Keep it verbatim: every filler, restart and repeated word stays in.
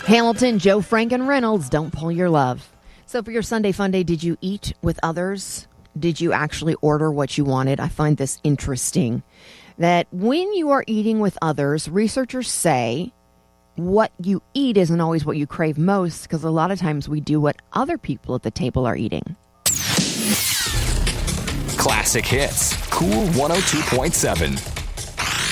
Hamilton, Joe Frank, and Reynolds, Don't Pull Your Love. So for your Sunday Fun Day, did you eat with others? Did you actually order what you wanted? I find this interesting, that when you are eating with others, researchers say what you eat isn't always what you crave most, because a lot of times we do what other people at the table are eating. Classic Hits, Cool one oh two point seven.